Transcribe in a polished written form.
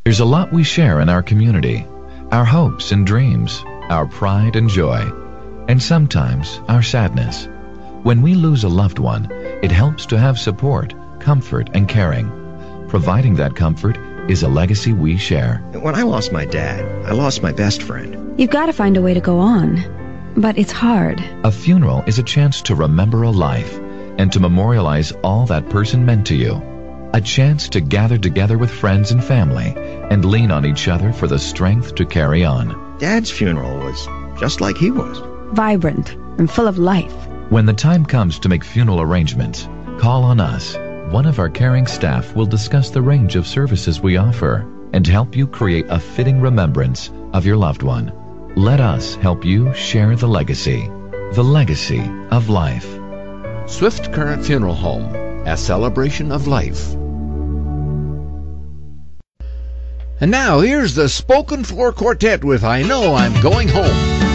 There's a lot we share in our community, our hopes and dreams, our pride and joy, and sometimes our sadness. When we lose a loved one, it helps to have support, comfort, and caring. Providing that comfort is a legacy we share. When I lost my dad, I lost my best friend. You've got to find a way to go on, but it's hard. A funeral is a chance to remember a life and to memorialize all that person meant to you. A chance to gather together with friends and family and lean on each other for the strength to carry on. Dad's funeral was just like he was. Vibrant and full of life. When the time comes to make funeral arrangements, call on us. One of our caring staff will discuss the range of services we offer and help you create a fitting remembrance of your loved one. Let us help you share the legacy of life. Swift Current Funeral Home, a celebration of life. And now here's the Spoken Floor Quartet with I Know I'm Going Home.